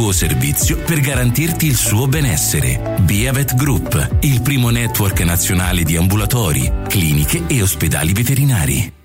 servizio per garantirti il suo benessere. Beavet Group, il primo network nazionale di ambulatori, cliniche e ospedali veterinari.